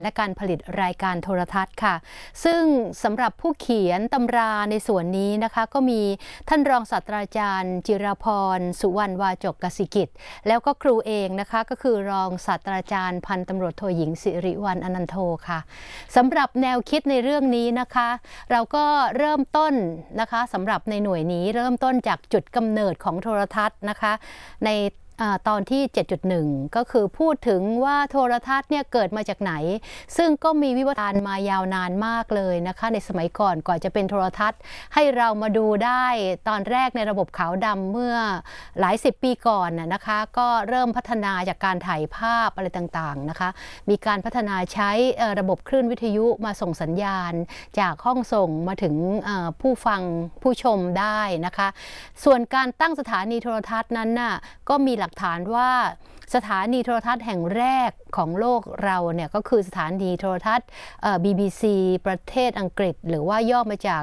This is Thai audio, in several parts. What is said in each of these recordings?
และการผลิตรายการโทรทัศน์ค่ะซึ่งสำหรับผู้เขียนตำราในส่วนนี้นะคะก็มีท่านรองศาสตราจารย์จิรพรสุวรรณวาจกกสิกิจแล้วก็ครูเองนะคะก็คือรองศาสตราจารย์พันตำรวจโทหญิงสิริวัลย์อนันโทค่ะสำหรับแนวคิดในเรื่องนี้นะคะเราก็เริ่มต้นนะคะสำหรับในหน่วยนี้เริ่มต้นจากจุดกำเนิดของโทรทัศน์นะคะในตอนที่ 7.1 ก็คือพูดถึงว่าโทรทัศน์เนี่ยเกิดมาจากไหนซึ่งก็มีวิวัฒนาการมายาวนานมากเลยนะคะในสมัยก่อนจะเป็นโทรทัศน์ให้เรามาดูได้ตอนแรกในระบบขาวดำเมื่อหลาย10 ปีก่อนนะคะก็เริ่มพัฒนาจากการถ่ายภาพอะไรต่างๆนะคะมีการพัฒนาใช้ระบบคลื่นวิทยุมาส่งสัญญาณจากห้องส่งมาถึงผู้ฟังผู้ชมได้นะคะส่วนการตั้งสถานีโทรทัศน์นั้นน่ะก็มีหลักฐานว่าสถานีโทรทัศน์แห่งแรกของโลกเราเนี่ยก็คือสถานีโทรทัศน์BBC ประเทศอังกฤษหรือว่าย่อมาจาก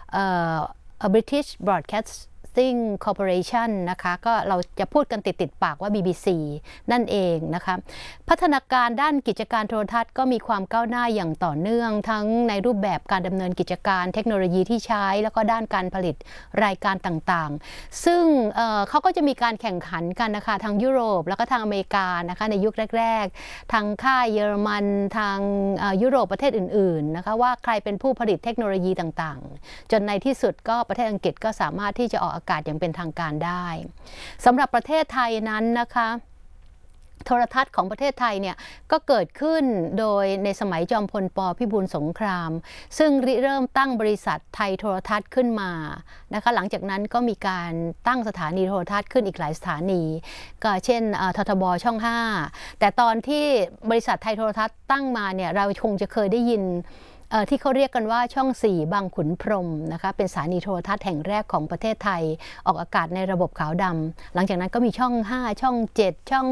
British Broadcasting Corporation นะคะก็เราจะพูดกันติดปากว่า BBC นั่นเองนะคะพัฒนาการด้านกิจการโทรทัศน์ก็มีความก้าวหน้าอย่างต่อเนื่องทั้งในรูปแบบการดำเนินกิจการเทคโนโลยีที่ใช้แล้วก็ด้านการผลิตรายการต่างๆซึ่งเขาก็จะมีการแข่งขันกันนะคะทางยุโรปแล้วก็ทางอเมริกานะคะในยุคแรกๆทางค่ายเยอรมันทางยุโรปประเทศอื่นๆนะคะว่าใครเป็นผู้ผลิตเทคโนโลยีต่างๆจนในที่สุดก็ประเทศอังกฤษก็สามารถที่จะออกอากาศอย่างเป็นทางการได้สำหรับประเทศไทยนั้นนะคะโทรทัศน์ของประเทศไทยเนี่ยก็เกิดขึ้นโดยในสมัยจอมพล ป.พิบูลสงครามซึ่งเริ่มตั้งบริษัทไทยโทรทัศน์ขึ้นมานะคะหลังจากนั้นก็มีการตั้งสถานีโทรทัศน์ขึ้นอีกหลายสถานีก็เช่นททบช่อง 5แต่ตอนที่บริษัทไทยโทรทัศน์ตั้งมาเนี่ยเราคงจะเคยได้ยินที่เขาเรียกกันว่าช่อง 4 บางขุนพรหมนะคะเป็นสถานีโทรทัศน์แห่งแรกของประเทศไทยออกอากาศในระบบขาวดำหลังจากนั้นก็มีช่อง 5 ช่อง 7 ช่อง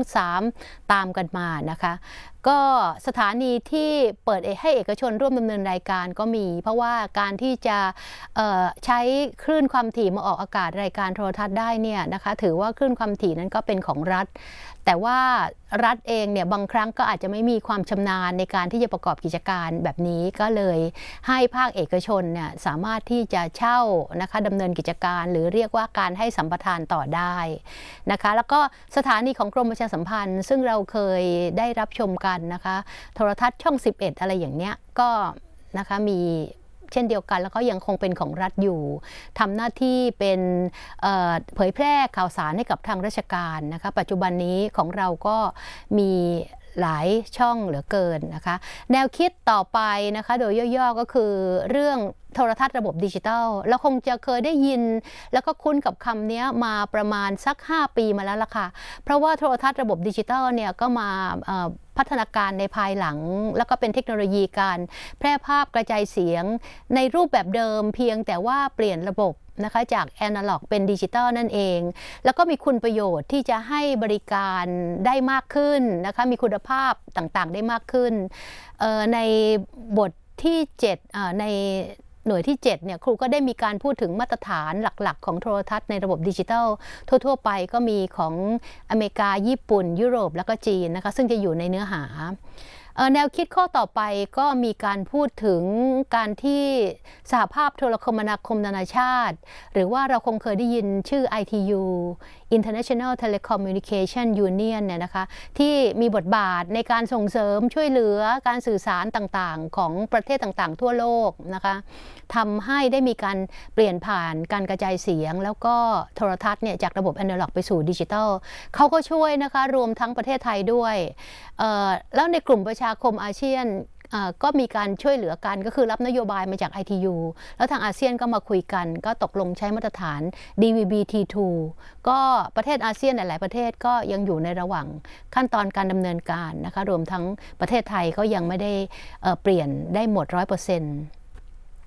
3 ตามกันมานะคะก็สถานีที่เปิดให้เอกชนร่วมดำเนินรายการก็มีเพราะว่าการที่จะใช้คลื่นความถี่มาออกอากาศรายการโทรทัศน์ได้เนี่ยนะคะถือว่าคลื่นความถี่นั้นก็เป็นของรัฐแต่ว่ารัฐเองเนี่ยบางครั้งก็อาจจะไม่มีความชำนาญในการที่จะประกอบกิจการแบบนี้ก็เลยให้ภาคเอกชนเนี่ยสามารถที่จะเช่านะคะดำเนินกิจการหรือเรียกว่าการให้สัมปทานต่อได้นะคะแล้วก็สถานีของกรมประชาสัมพันธ์ซึ่งเราเคยได้รับชมกันนะคะโทรทัศน์ช่อง 11อะไรอย่างเนี้ยก็นะคะมีเช่นเดียวกันแล้วก็ยังคงเป็นของรัฐอยู่ทำหน้าที่เป็นเผยแพร่ข่าวสารให้กับทางราชการนะคะปัจจุบันนี้ของเราก็มีหลายช่องเหลือเกินนะคะแนวคิดต่อไปนะคะโดยย่อๆก็คือเรื่องโทรทัศน์ระบบดิจิทัลเราคงจะเคยได้ยินแล้วก็คุ้นกับคำนี้มาประมาณสัก5 ปีมาแล้วล่ะค่ะเพราะว่าโทรทัศน์ระบบดิจิทัลเนี่ยก็มาพัฒนาการในภายหลังแล้วก็เป็นเทคโนโลยีการแพร่ภาพกระจายเสียงในรูปแบบเดิมเพียงแต่ว่าเปลี่ยนระบบนะคะจากแอนะล็อกเป็นดิจิตอลนั่นเองแล้วก็มีคุณประโยชน์ที่จะให้บริการได้มากขึ้นนะคะมีคุณภาพต่างๆได้มากขึ้นในบทที่7ในหน่วยที่7เนี่ยครูก็ได้มีการพูดถึงมาตรฐานหลักๆของโทรทัศน์ในระบบดิจิทัลทั่วๆไปก็มีของอเมริกาญี่ปุ่นยุโรปแล้วก็จีนนะคะซึ่งจะอยู่ในเนื้อหาแนวคิดข้อต่อไปก็มีการพูดถึงการที่สหภาพโทรคมนาคมนานาชาติหรือว่าเราคงเคยได้ยินชื่อ ITU International Telecommunication Union เนี่ยนะคะที่มีบทบาทในการส่งเสริมช่วยเหลือการสื่อสารต่างๆของประเทศต่างๆทั่วโลกนะคะทำให้ได้มีการเปลี่ยนผ่านการกระจายเสียงแล้วก็โทรทัศน์เนี่ยจากระบบแอนะล็อกไปสู่ดิจิทัลเขาก็ช่วยนะคะรวมทั้งประเทศไทยด้วยแล้วในกลุ่มประชาคมอาเซียนก็มีการช่วยเหลือกันก็คือรับนโยบายมาจาก ITU แล้วทางอาเซียนก็มาคุยกันก็ตกลงใช้มาตรฐาน DVB-T2 ก็ประเทศอาเซียนหลายๆประเทศก็ยังอยู่ในระหว่างขั้นตอนการดำเนินการนะคะรวมทั้งประเทศไทยก็ยังไม่ได้เปลี่ยนได้หมด 100%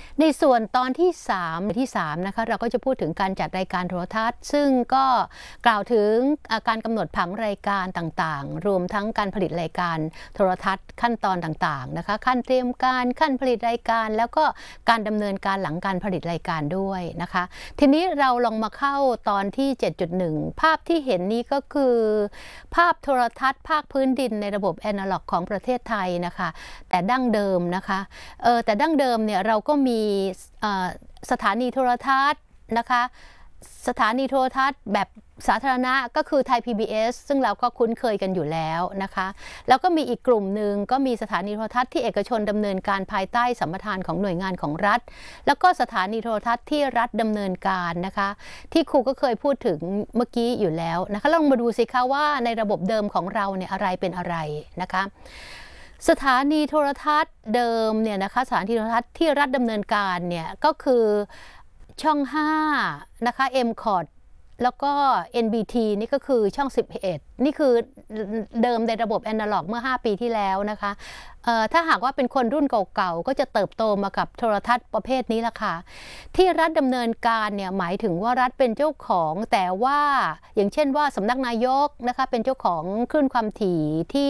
ในส่วนตอนที่3นะคะเราก็จะพูดถึงการจัดรายการโทรทัศน์ซึ่งก็กล่าวถึงการกำหนดผังรายการต่างๆรวมทั้งการผลิตรายการโทรทัศน์ขั้นตอนต่างๆนะคะขั้นเตรียมการขั้นผลิตรายการแล้วก็การดำเนินการหลังการผลิตรายการด้วยนะคะทีนี้เราลองมาเข้าตอนที่ 7.1 ภาพที่เห็นนี้ก็คือภาพโทรทัศน์ภาคพื้นดินในระบบแอนะล็อกของประเทศไทยนะคะแต่ดั้งเดิมนะคะแต่ดั้งเดิมเนี่ยเราก็มีสถานีโทรทัศน์นะคะสถานีโทรทัศน์แบบสาธารณะก็คือไทย PBS ซึ่งเราก็คุ้นเคยกันอยู่แล้วนะคะแล้วก็มีอีกกลุ่มหนึ่งก็มีสถานีโทรทัศน์ที่เอกชนดำเนินการภายใต้สัมปทานของหน่วยงานของรัฐแล้วก็สถานีโทรทัศน์ที่รัฐดำเนินการนะคะที่ครูก็เคยพูดถึงเมื่อกี้อยู่แล้วนะคะลองมาดูสิคะว่าในระบบเดิมของเราเนี่ยอะไรเป็นอะไรนะคะสถานีโทรทัศน์เดิมเนี่ยนะคะสถานีโทรทัศน์ที่รัฐดำเนินการเนี่ยก็คือช่อง5นะคะ MCOT แล้วก็ NBT นี่ก็คือช่อง11นี่คือเดิมในระบบแอนะล็อกเมื่อ5ปีที่แล้วนะคะถ้าหากว่าเป็นคนรุ่นเก่าๆก็จะเติบโตมากับโทรทัศน์ประเภทนี้ละค่ะที่รัฐดำเนินการเนี่ยหมายถึงว่ารัฐเป็นเจ้าของแต่ว่าอย่างเช่นว่าสำนักนายกนะคะเป็นเจ้าของคลื่นความถี่ที่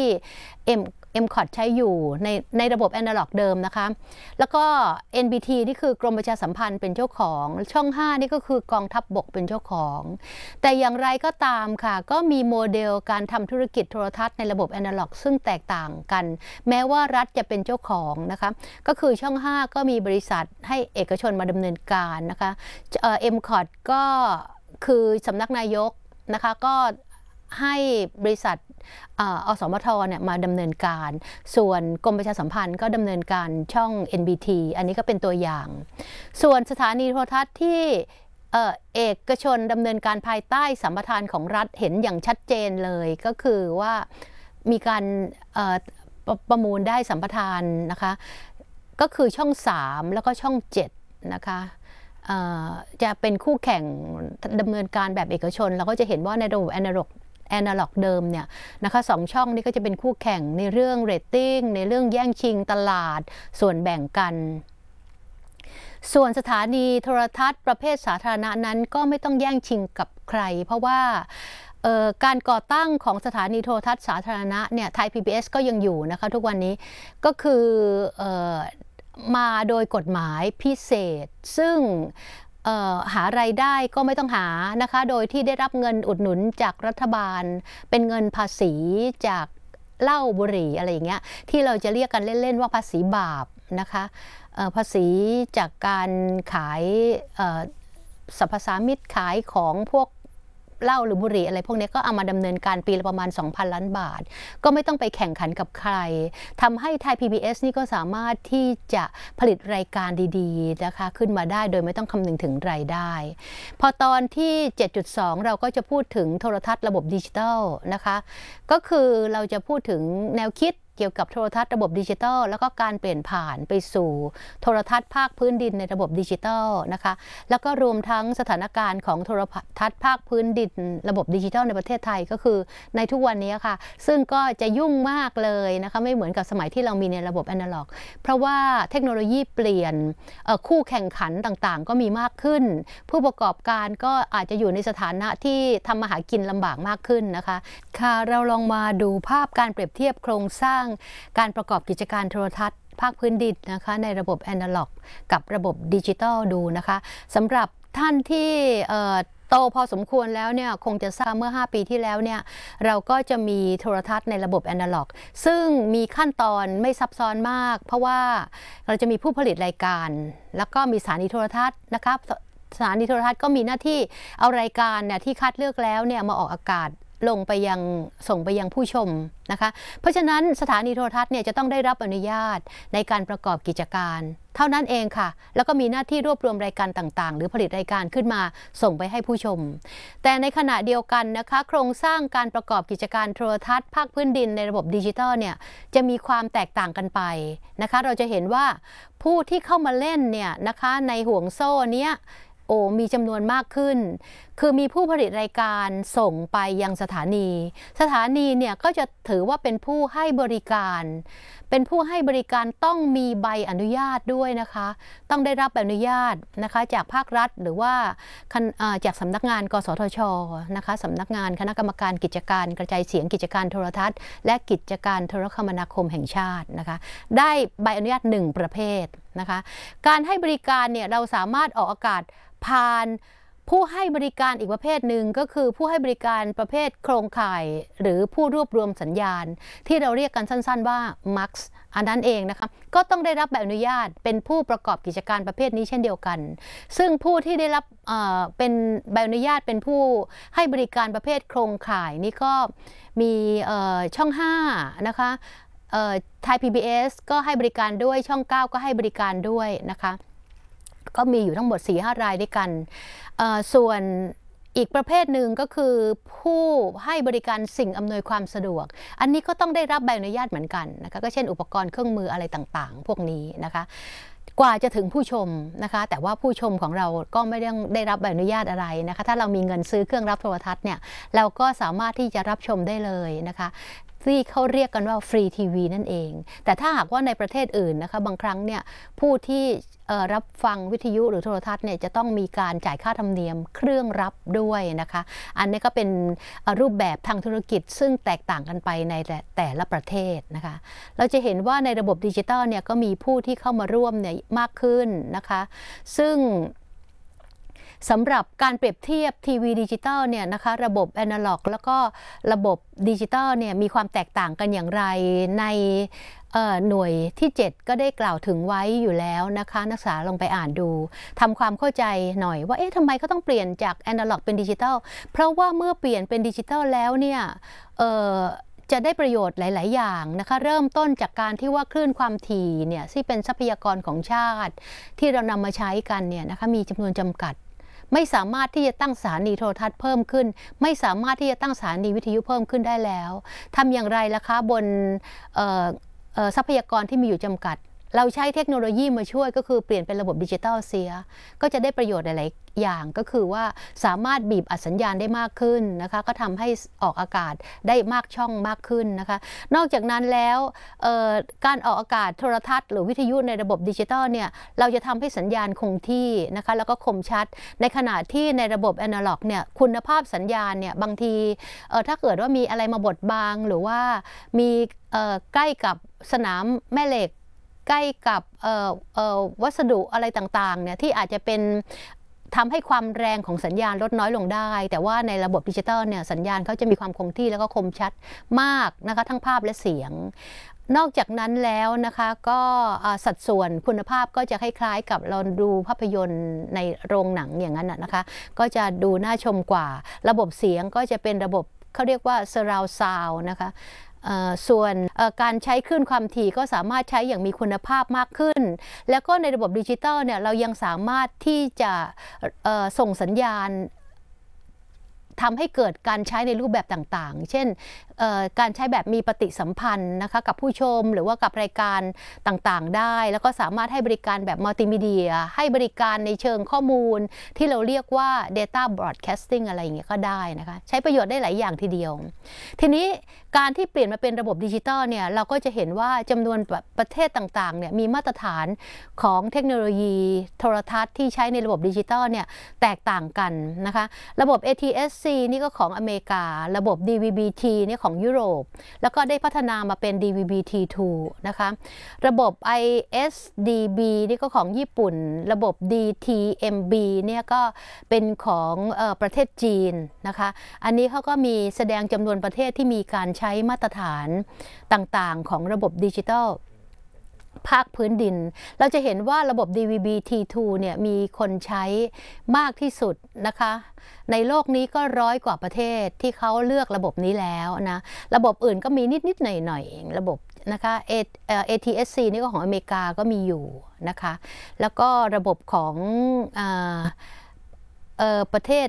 MCOT ใช้อยู่ในระบบแอนะล็อกเดิมนะคะแล้วก็ NBT นี่คือกรมประชาสัมพันธ์เป็นเจ้าของช่อง5นี่ก็คือกองทัพบกเป็นเจ้าของแต่อย่างไรก็ตามค่ะก็มีโมเดลการทำธุรกิจโทรทัศน์ในระบบแอนะล็อกซึ่งแตกต่างกันแม้ว่ารัฐจะเป็นเจ้าของนะคะก็คือช่อง5ก็มีบริษัทให้เอกชนมาดำเนินการนะคะMCOT ก็คือสำนักนายกนะคะก็ให้บริษัทอสมทเนี่ยมาดำเนินการส่วนกรมประชาสัมพันธ์ก็ดำเนินการช่อง NBT อันนี้ก็เป็นตัวอย่างส่วนสถานีโทรทัศน์ที่เอกชนดำเนินการภายใต้สัมปทานของรัฐเห็นอย่างชัดเจนเลยก็คือว่ามีการประมูลได้สัมปทานนะคะก็คือช่อง3แล้วก็ช่อง7นะคะจะเป็นคู่แข่งดำเนินการแบบเอกชนเราก็จะเห็นว่าในระบบแอนะล็อกเดิมเนี่ยนะคะ2ช่องนี้ก็จะเป็นคู่แข่งในเรื่องเรตติ้งในเรื่องแย่งชิงตลาดส่วนแบ่งกันส่วนสถานีโทรทัศน์ประเภทสาธารณะนั้นก็ไม่ต้องแย่งชิงกับใครเพราะว่าการก่อตั้งของสถานีโทรทัศน์สาธารณะเนี่ยไทย PBS ก็ยังอยู่นะคะทุกวันนี้ก็คือมาโดยกฎหมายพิเศษซึ่งหารายได้ก็ไม่ต้องหานะคะโดยที่ได้รับเงินอุดหนุนจากรัฐบาลเป็นเงินภาษีจากเหล้าบุหรี่อะไรอย่างเงี้ยที่เราจะเรียกกันเล่นๆว่าภาษีบาปนะคะภาษีจากการขายสรรพสามิตขายของพวกเหล้าหรือบุหรี่อะไรพวกนี้ก็เอามาดำเนินการปีละประมาณ 2,000 ล้านบาทก็ไม่ต้องไปแข่งขันกับใครทำให้ไทย PBS นี่ก็สามารถที่จะผลิตรายการดีๆนะคะขึ้นมาได้โดยไม่ต้องคำนึงถึงรายได้พอตอนที่ 7.2 เราก็จะพูดถึงโทรทัศน์ระบบดิจิทัลนะคะก็คือเราจะพูดถึงแนวคิดเกี่ยวกับโทรทัศน์ระบบดิจิทัลแล้วก็การเปลี่ยนผ่านไปสู่โทรทัศน์ภาคพื้นดินในระบบดิจิทัลนะคะแล้วก็รวมทั้งสถานการณ์ของโทรทัศน์ภาคพื้นดินระบบดิจิทัลในประเทศไทยก็คือในทุกวันนี้ค่ะซึ่งก็จะยุ่งมากเลยนะคะไม่เหมือนกับสมัยที่เรามีในระบบแอนะล็อกเพราะว่าเทคโนโลยีเปลี่ยนคู่แข่งขันต่างๆก็มีมากขึ้นผู้ประกอบการก็อาจจะอยู่ในสถานะที่ทำมาหากินลำบากมากขึ้นนะคะค่ะเราลองมาดูภาพการเปรียบเทียบโครงสร้างการประกอบกิจการโทรทัศน์ภาคพื้นดินนะคะในระบบแอนะล็อกกับระบบดิจิทัลดูนะคะสำหรับท่านที่โตพอสมควรแล้วเนี่ยคงจะทราบเมื่อ5ปีที่แล้วเนี่ยเราก็จะมีโทรทัศน์ในระบบแอนะล็อกซึ่งมีขั้นตอนไม่ซับซ้อนมากเพราะว่าเราจะมีผู้ผลิตรายการแล้วก็มีสถานีโทรทัศน์นะคะสถานีโทรทัศน์ก็มีหน้าที่เอารายการเนี่ยที่คัดเลือกแล้วเนี่ยมาออกอากาศส่งไปยังผู้ชมนะคะเพราะฉะนั้นสถานีโทรทัศน์เนี่ยจะต้องได้รับอนุญาตในการประกอบกิจการเท่านั้นเองค่ะแล้วก็มีหน้าที่รวบรวมรายการต่างๆหรือผลิตรายการขึ้นมาส่งไปให้ผู้ชมแต่ในขณะเดียวกันนะคะโครงสร้างการประกอบกิจการโทรทัศน์ภาคพื้นดินในระบบดิจิทัลเนี่ยจะมีความแตกต่างกันไปนะคะเราจะเห็นว่าผู้ที่เข้ามาเล่นเนี่ยนะคะในห่วงโซ่เนี้ยมีจำนวนมากขึ้นคือมีผู้ผลิตรายการส่งไปยังสถานีเนี่ยก็จะถือว่าเป็นผู้ให้บริการต้องมีใบอนุญาตด้วยนะคะต้องได้รับใบอนุญาตนะคะจากภาครัฐหรือว่าจากสำนักงานกสทชนะคะสำนักงานคณะกรรมการกิจการกระจายเสียงกิจการโทรทัศน์และกิจการโทรคมนาคมแห่งชาตินะคะได้ใบอนุญาต1ประเภทนะคะการให้บริการเนี่ยเราสามารถออกอากาศผ่านผู้ให้บริการอีกประเภทหนึ่งก็คือผู้ให้บริการประเภทโครงข่ายหรือผู้รวบรวมสัญญาณที่เราเรียกกันสั้นๆว่า MUX อันนั้นเองนะคะก็ต้องได้รับใบอนุญาตเป็นผู้ประกอบกิจการประเภทนี้เช่นเดียวกันซึ่งผู้ที่ได้รับเป็นใบอนุญาตเป็นผู้ให้บริการประเภทโครงข่ายนี่ก็มีช่อง5นะคะไทย PBS ก็ให้บริการด้วยช่อง9ก็ให้บริการด้วยนะคะก็มีอยู่ทั้งหมด 4-5 รายด้วยกันส่วนอีกประเภทหนึ่งก็คือผู้ให้บริการสิ่งอำนวยความสะดวกอันนี้ก็ต้องได้รับใบอนุญาตเหมือนกันนะคะก็เช่นอุปกรณ์เครื่องมืออะไรต่างๆพวกนี้นะคะกว่าจะถึงผู้ชมนะคะแต่ว่าผู้ชมของเราก็ไม่ได้รับใบอนุญาตอะไรนะคะถ้าเรามีเงินซื้อเครื่องรับโทรทัศน์เนี่ยเราก็สามารถที่จะรับชมได้เลยนะคะที่เขาเรียกกันว่าฟรีทีวีนั่นเองแต่ถ้าหากว่าในประเทศอื่นนะคะบางครั้งเนี่ยผู้ที่รับฟังวิทยุหรือโทรทัศน์เนี่ยจะต้องมีการจ่ายค่าธรรมเนียมเครื่องรับด้วยนะคะอันนี้ก็เป็นรูปแบบทางธุรกิจซึ่งแตกต่างกันไปในแต่ละประเทศนะคะเราจะเห็นว่าในระบบดิจิทัลเนี่ยก็มีผู้ที่เข้ามาร่วมเนี่ยมากขึ้นนะคะซึ่งสำหรับการเปรียบเทียบทีวีดิจิตอลเนี่ยนะคะระบบแอนะล็อกแล้วก็ระบบดิจิตอลเนี่ยมีความแตกต่างกันอย่างไรในหน่วยที่ 7ก็ได้กล่าวถึงไว้อยู่แล้วนะคะนักศึกษาลองไปอ่านดูทำความเข้าใจหน่อยว่าทำไมเขาต้องเปลี่ยนจากแอนะล็อกเป็นดิจิตอลเพราะว่าเมื่อเปลี่ยนเป็นดิจิตอลแล้วเนี่ยจะได้ประโยชน์หลายๆอย่างนะคะเริ่มต้นจากการที่ว่าคลื่นความถี่เนี่ยที่เป็นทรัพยากรของชาติที่เรานำมาใช้กันเนี่ยนะคะมีจำนวนจำกัดไม่สามารถที่จะตั้งสถานีโทรทัศน์เพิ่มขึ้นไม่สามารถที่จะตั้งสถานีวิทยุเพิ่มขึ้นได้แล้วทำอย่างไรล่ะคะบนทรัพยากรที่มีอยู่จำกัดเราใช้เทคโนโลยีมาช่วยก็คือเปลี่ยนเป็นระบบดิจิทัลเสียก็จะได้ประโยชน์หลายๆอย่างก็คือว่าสามารถบีบอัดสัญญาณได้มากขึ้นนะคะก็ทำให้ออกอากาศได้มากช่องมากขึ้นนะคะนอกจากนั้นแล้วการออกอากาศโทรทัศน์หรือวิทยุในระบบดิจิทัลเนี่ยเราจะทำให้สัญญาณคงที่นะคะแล้วก็คมชัดในขณะที่ในระบบแอนะล็อกเนี่ยคุณภาพสัญญาณเนี่ยบางทีถ้าเกิดว่ามีอะไรมาบดบังหรือว่ามีใกล้กับสนามแม่เหล็กใกล้กับวัสดุอะไรต่างๆเนี่ยที่อาจจะเป็นทำให้ความแรงของสัญญาณลดน้อยลงได้แต่ว่าในระบบดิจิทัลเนี่ยสัญญาณเขาจะมีความคงที่แล้วก็คมชัดมากนะคะทั้งภาพและเสียงนอกจากนั้นแล้วนะคะก็สัดส่วนคุณภาพก็จะคล้ายๆกับเราดูภาพยนตร์ในโรงหนังอย่างนั้นนะคะก็จะดูน่าชมกว่าระบบเสียงก็จะเป็นระบบเขาเรียกว่า surround sound นะคะส่วนการใช้คลื่นความถี่ก็สามารถใช้อย่างมีคุณภาพมากขึ้นแล้วก็ในระบบดิจิตอลเนี่ยเรายังสามารถที่จะส่งสัญญาณทำให้เกิดการใช้ในรูปแบบต่างๆเช่นการใช้แบบมีปฏิสัมพันธ์นะคะกับผู้ชมหรือว่ากับรายการต่างๆได้แล้วก็สามารถให้บริการแบบมัลติมีเดียให้บริการในเชิงข้อมูลที่เราเรียกว่า Data Broadcasting อะไรอย่างเงี้ยก็ได้นะคะใช้ประโยชน์ได้หลายอย่างทีเดียวทีนี้การที่เปลี่ยนมาเป็นระบบดิจิตอลเนี่ยเราก็จะเห็นว่าจำนวนประเทศต่างๆเนี่ยมีมาตรฐานของเทคโนโลยีโทรทัศน์ที่ใช้ในระบบดิจิตอลเนี่ยแตกต่างกันนะคะระบบ ATSC นี่ก็ของอเมริการะบบ DVB-T นี่ของยุโรปแล้วก็ได้พัฒนามาเป็น DVB-T2 นะคะระบบ ISDB นี่ก็ของญี่ปุ่นระบบ DTMB เนี่ยก็เป็นของประเทศจีนนะคะอันนี้เขาก็มีแสดงจำนวนประเทศที่มีการใช้มาตรฐานต่างๆของระบบดิจิทัลภาคพื้นดินเราจะเห็นว่าระบบ DVB-T2 เนี่ยมีคนใช้มากที่สุดนะคะในโลกนี้ก็100 กว่าประเทศที่เขาเลือกระบบนี้แล้วนะระบบอื่นก็มีนิดๆหน่อยๆระบบนะคะ ATSC นี่ก็ของอเมริกาก็มีอยู่นะคะแล้วก็ระบบของประเทศ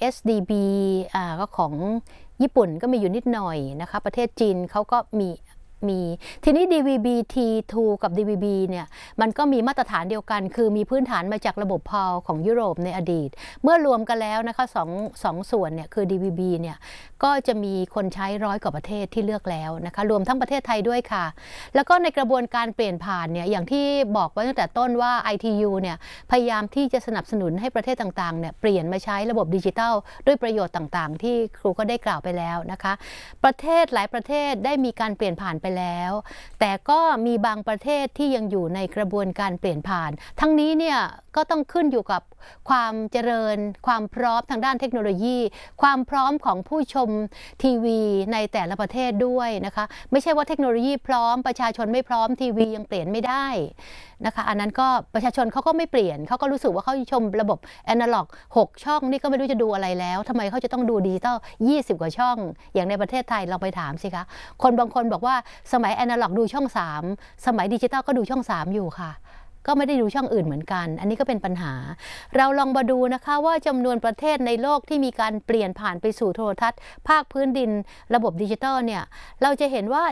ISDB ก็ของญี่ปุ่นก็มีอยู่นิดหน่อยนะคะประเทศจีนเขาก็มีมีทีนี้ DVB-T2 กับ DVB เนี่ยมันก็มีมาตรฐานเดียวกันคือมีพื้นฐานมาจากระบบ PAL ของยุโรปในอดีตเมื่อรวมกันแล้วนะคะสองส่วนเนี่ยคือ DVB เนี่ยก็จะมีคนใช้100 กว่าประเทศที่เลือกแล้วนะคะรวมทั้งประเทศไทยด้วยค่ะแล้วก็ในกระบวนการเปลี่ยนผ่านเนี่ยอย่างที่บอกไว้ตั้งแต่ต้นว่า ITU เนี่ยพยายามที่จะสนับสนุนให้ประเทศต่างๆเนี่ยเปลี่ยนมาใช้ระบบดิจิทัลด้วยประโยชน์ต่างๆที่ครูก็ได้กล่าวไปแล้วนะคะประเทศหลายประเทศได้มีการเปลี่ยนผ่านไปแล้วแต่ก็มีบางประเทศที่ยังอยู่ในกระบวนการเปลี่ยนผ่านทั้งนี้เนี่ยก็ต้องขึ้นอยู่กับความเจริญความพร้อมทางด้านเทคโนโลยีความพร้อมของผู้ชมทีวีในแต่ละประเทศด้วยนะคะไม่ใช่ว่าเทคโนโลยีพร้อมประชาชนไม่พร้อมทีวียังเปลี่ยนไม่ได้นะคะอันนั้นก็ประชาชนเขาก็ไม่เปลี่ยนเขาก็รู้สึกว่าเขาชมระบบแอนาล็อก6 ช่องนี่ก็ไม่รู้จะดูอะไรแล้วทำไมเขาจะต้องดูดิจิตอล20 กว่าช่องอย่างในประเทศไทยเราไปถามสิคะคนบางคนบอกว่าสมัยแอนาล็อกดูช่อง3สมัยดิจิตอลก็ดูช่อง3อยู่ค่ะก็ไม่ได้ดูช่องอื่นเหมือนกันอันนี้ก็เป็นปัญหาเราลองมาดูนะคะว่าจำนวนประเทศในโลกที่มีการเปลี่ยนผ่านไปสู่โทรทัศน์ภาคพื้นดินระบบดิจิตอลเนี่ยเราจะเห็นว่า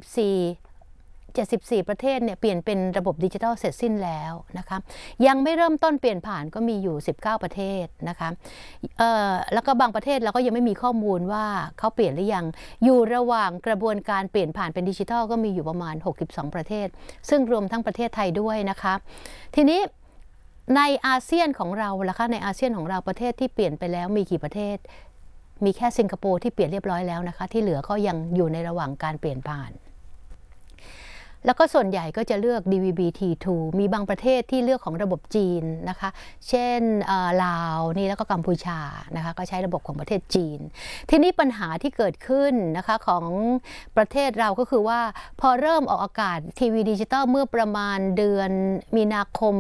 74ประเทศเนี่ยเปลี่ยนเป็นระบบดิจิทัลเสร็จสิ้นแล้วนะคะยังไม่เริ่มต้นเปลี่ยนผ่านก็มีอยู่19ประเทศนะคะแล้วก็บางประเทศเราก็ยังไม่มีข้อมูลว่าเขาเปลี่ยนหรือยังอยู่ระหว่างกระบวนการเปลี่ยนผ่านเป็นดิจิทัลก็มีอยู่ประมาณ62ประเทศซึ่งรวมทั้งประเทศไทยด้วยนะคะทีนี้ในอาเซียนของเราล่ะคะในอาเซียนของเราประเทศที่เปลี่ยนไปแล้วมีกี่ประเทศมีแค่สิงคโปร์ที่เปลี่ยนเรียบร้อยแล้วนะคะที่เหลือก็ยังอยู่ในระหว่างการเปลี่ยนผ่านแล้วก็ส่วนใหญ่ก็จะเลือก DVB-T2 มีบางประเทศที่เลือกของระบบจีนนะคะเช่นลาวนี่แล้วก็กัมพูชานะคะก็ใช้ระบบของประเทศจีนทีนี้ปัญหาที่เกิดขึ้นนะคะของประเทศเราก็คือว่าพอเริ่มออกอากาศทีวีดิจิตอลเมื่อประมาณเดือนมีนาคม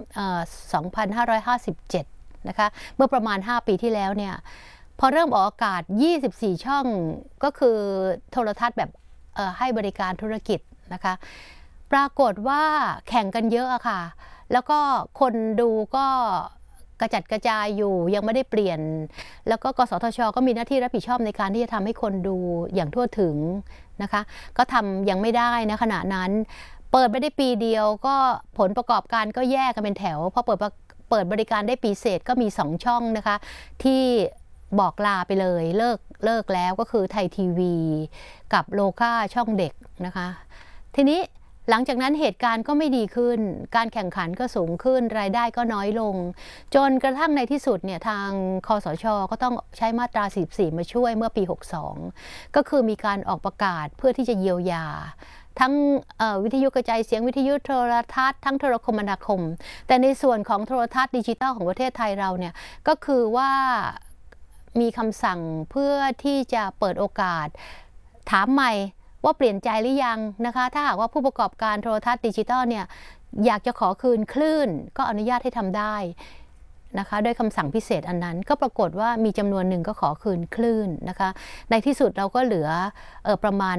2557นะคะเมื่อประมาณ5 ปีที่แล้วเนี่ยพอเริ่มออกอากาศ24ช่องก็คือโทรทัศน์แบบให้บริการธุรกิจนะคะปรากฏว่าแข่งกันเยอะอะค่ะแล้วก็คนดูก็กระจัดกระจายอยู่ยังไม่ได้เปลี่ยนแล้วก็กสทช.ก็มีหน้าที่รับผิดชอบในการที่จะทำให้คนดูอย่างทั่วถึงนะคะก็ทำยังไม่ได้นะขณะนั้นเปิดไม่ได้ปีเดียวก็ผลประกอบการก็แยกกันเป็นแถวพอเปิดบริการได้ปีเศษก็มี2 ช่องนะคะที่บอกลาไปเลยเลิกแล้วก็คือไทยทีวีกับโลค่าช่องเด็กนะคะทีนี้หลังจากนั้นเหตุการณ์ก็ไม่ดีขึ้นการแข่งขันก็สูงขึ้นรายได้ก็น้อยลงจนกระทั่งในที่สุดเนี่ยทางคสช.ก็ต้องใช้มาตรา44มาช่วยเมื่อปี62ก็คือมีการออกประกาศเพื่อที่จะเยียวยาทั้งวิทยุกระจายเสียงวิทยุโทรทัศน์ทั้งโทรคมนาคมแต่ในส่วนของโทรทัศน์ดิจิทัลของประเทศไทยเราเนี่ยก็คือว่ามีคำสั่งเพื่อที่จะเปิดโอกาสถามใหม่ว่าเปลี่ยนใจหรือยังนะคะถ้าหากว่าผู้ประกอบการโทรทัศน์ดิจิทัลเนี่ยอยากจะขอคืนคลื่นก็อนุญาตให้ทำได้นะคะด้วยคำสั่งพิเศษอันนั้นก็ปรากฏว่ามีจำนวนหนึ่งก็ขอคืนคลื่นนะคะในที่สุดเราก็เหลือประมาณ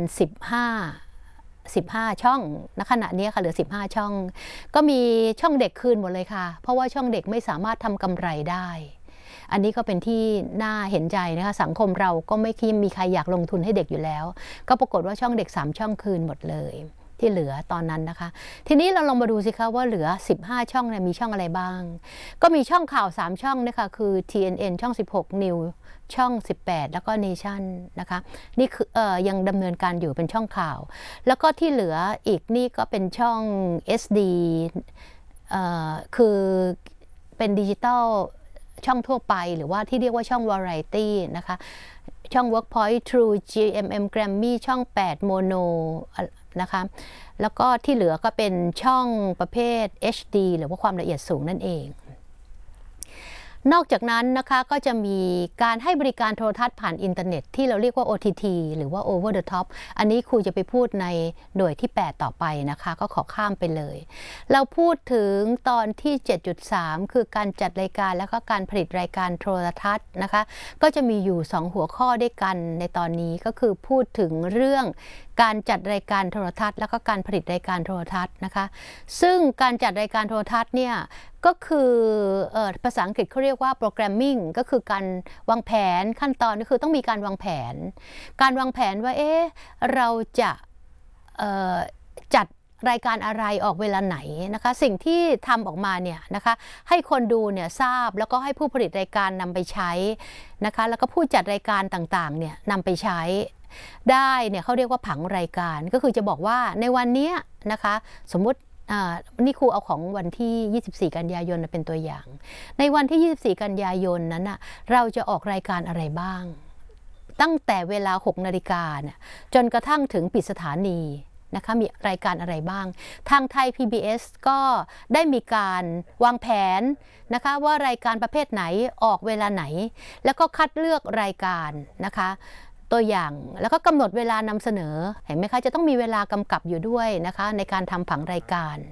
15 ช่องณขณะนี้ค่ะเหลือ15 ช่องก็มีช่องเด็กคืนหมดเลยค่ะเพราะว่าช่องเด็กไม่สามารถทำกำไรได้อันนี้ก็เป็นที่น่าเห็นใจนะคะสังคมเราก็ไม่คิดมีใครอยากลงทุนให้เด็กอยู่แล้วก็ปรากฏว่าช่องเด็ก3 ช่องคืนหมดเลยที่เหลือตอนนั้นนะคะทีนี้เราลองมาดูสิคะว่าเหลือ15 ช่องเนี่ยมีช่องอะไรบ้างก็มีช่องข่าว3 ช่องนะคะคือ TNN ช่อง16 New ช่อง18แล้วก็ Nation นะคะนี่คือยังดำเนินการอยู่เป็นช่องข่าวแล้วก็ที่เหลืออีกนี่ก็เป็นช่อง SD คือเป็นดิจิตอลช่องทั่วไปหรือว่าที่เรียกว่าช่อง Variety นะคะช่อง Workpoint True GMM Grammy ช่อง8 Mono นะคะแล้วก็ที่เหลือก็เป็นช่องประเภท HD หรือว่าความละเอียดสูงนั่นเองนอกจากนั้นนะคะก็จะมีการให้บริการโทรทัศน์ผ่านอินเทอร์เน็ตที่เราเรียกว่า OTT หรือว่า Over the Top อันนี้ครูจะไปพูดในหน่วยที่8ต่อไปนะคะก็ขอข้ามไปเลยเราพูดถึงตอนที่ 7.3 คือการจัดรายการแล้วก็การผลิตรายการโทรทัศน์นะคะก็จะมีอยู่2 หัวข้อด้วยกันในตอนนี้ก็คือพูดถึงเรื่องการจัดรายการโทรทัศน์แล้วก็การผลิตรายการโทรทัศน์นะคะซึ่งการจัดรายการโทรทัศน์เนี่ยก็คือภาษาอังกฤษเขาเรียกว่า programming ก็คือการวางแผนขั้นตอนก็คือต้องมีการวางแผนว่าเราจะจัดรายการอะไรออกเวลาไหนนะคะสิ่งที่ทำออกมาเนี่ยนะคะให้คนดูเนี่ยทราบแล้วก็ให้ผู้ผลิตรายการนำไปใช้นะคะแล้วก็ผู้จัดรายการต่างๆเนี่ยนำไปใช้ได้เนี่ยเขาเรียกว่าผังรายการก็คือจะบอกว่าในวันนี้นะคะสมมุตินี่ครูเอาของวันที่ 24 กันยายนเป็นตัวอย่างในวันที่ 24 กันยายนนั้นนะเราจะออกรายการอะไรบ้างตั้งแต่เวลา 6 นาฬิกาเนี่ยจนกระทั่งถึงปิดสถานีนะคะมีรายการอะไรบ้างทางไทย PBS ก็ได้มีการวางแผนนะคะว่ารายการประเภทไหนออกเวลาไหนแล้วก็คัดเลือกรายการนะคะตัวอย่างแล้วก็กำหนดเวลานำเสนอเห็นไหมคะจะต้องมีเวลากำกับอยู่ด้วยนะคะในการทำผังรายการ